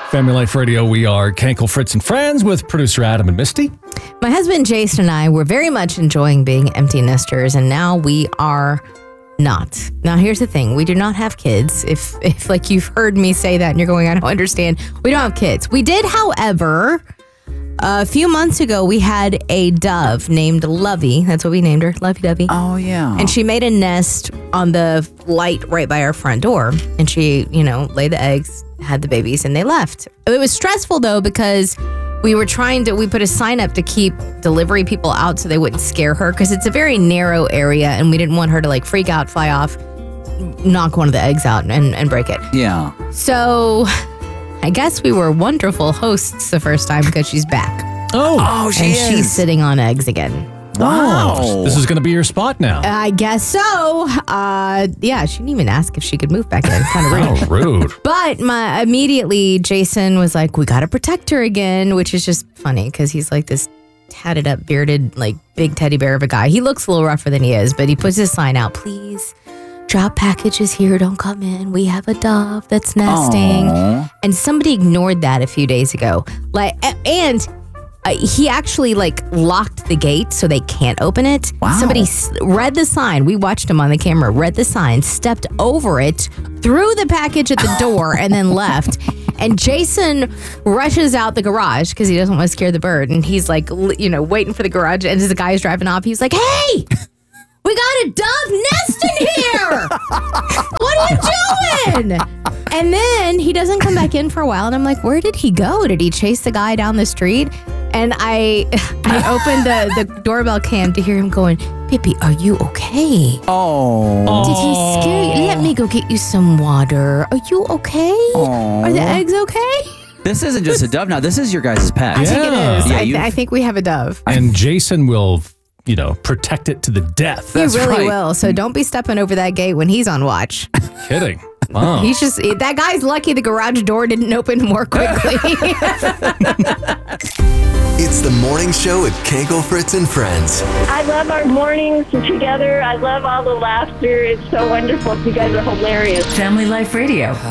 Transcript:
Family Life Radio, we are Kankel, Fritz, and Friends with producer Adam and Misty. My husband Jason and I were very much enjoying being empty nesters, and now we are not. Now, here's the thing. We do not have kids. If like you've heard me say that and you're going, I don't understand. We don't have kids. We did, however, a few months ago, we had a dove named Lovey. That's what we named her, Lovey Dovey. Oh, yeah. And she made a nest on the light right by our front door. And she, laid the eggs, had the babies, and they left. It was stressful, though, because we put a sign up to keep delivery people out so they wouldn't scare her, because it's a very narrow area, and we didn't want her to freak out, fly off, knock one of the eggs out and break it. Yeah. So I guess we were wonderful hosts the first time because she's back. Oh, She's sitting on eggs again. Wow. This is going to be your spot now. I guess so. Yeah, she didn't even ask if she could move back in. Kind of rude. Oh, rude. But immediately Jason was like, we got to protect her again, which is just funny because he's like this tatted up, bearded, big teddy bear of a guy. He looks a little rougher than he is, but he puts his sign out, please drop packages here. Don't come in. We have a dove that's nesting. Aww. And somebody ignored that a few days ago. He actually locked the gate so they can't open it. Wow. Somebody read the sign. We watched him on the camera, read the sign, stepped over it, threw the package at the door, and then left. And Jason rushes out the garage because he doesn't want to scare the bird. And he's waiting for the garage. And as the guy's driving off, he's like, hey, we got a dove nest in here. What are you doing? And then he doesn't come back in for a while. And I'm like, where did he go? Did he chase the guy down the street? And I opened the doorbell cam to hear him going, Pippi, are you okay? Oh. Did he scare you? Let me go get you some water. Are you okay? Aww. Are the eggs okay? This isn't just a dove now. This is your guys' pet. I think it is. Yeah, I think we have a dove. And Jason will, protect it to the death. He That's really right. will. So don't be stepping over that gate when he's on watch. Kidding. Wow. He's just, that guy's lucky the garage door didn't open more quickly. It's the morning show at Kankel, Fritz, and Friends. I love our mornings together. I love all the laughter. It's so wonderful. You guys are hilarious. Family Life Radio.